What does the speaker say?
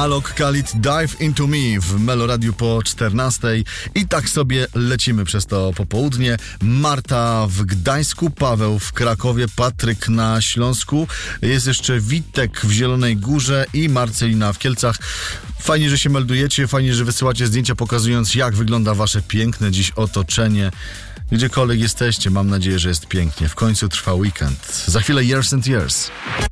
Alok Khalid, Dive Into Me w Meloradiu po 14:00 i tak sobie lecimy przez to popołudnie. Marta w Gdańsku, Paweł w Krakowie, Patryk na Śląsku, jest jeszcze Witek w Zielonej Górze i Marcelina w Kielcach. Fajnie, że się meldujecie, fajnie, że wysyłacie zdjęcia pokazując, jak wygląda wasze piękne dziś otoczenie. Gdziekolwiek jesteście, mam nadzieję, że jest pięknie. W końcu trwa weekend. Za chwilę Years and Years.